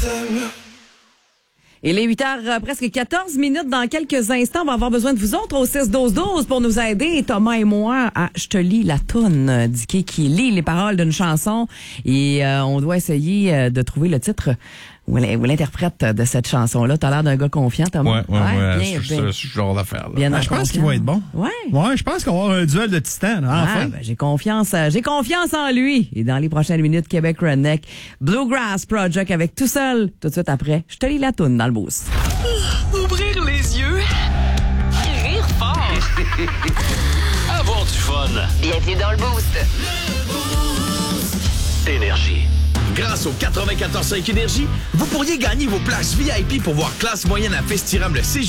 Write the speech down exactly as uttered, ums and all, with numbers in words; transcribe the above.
Il est huit heures, euh, presque quatorze minutes. Dans quelques instants, on va avoir besoin de vous autres au six douze douze pour nous aider, Thomas et moi, à Je te lis la toune, euh, Dicky qui lit les paroles d'une chanson. Et euh, on doit essayer euh, de trouver le titre ou l'interprète de cette chanson-là. T'as l'air d'un gars confiant, Thomas. Ouais, ouais, ouais. Bien, c'est bien, ce genre d'affaire. bien Ah, je pense qu'il va être bon. Ouais. Ouais, je pense qu'on va avoir un duel de titans, là, enfin. Ah, ben, j'ai confiance, euh, j'ai confiance en lui. Et dans les prochaines minutes, Québec Redneck, Bluegrass Project avec Tout seul. Tout de suite après, je te lis la toune dans le boost. Ouvrir les yeux et rire fort. Avoir du fun. Bienvenue dans le boost. Énergie. Grâce au quatre-vingt-quatorze cinq Énergie, vous pourriez gagner vos places V I P pour voir classe moyenne à Festiram le six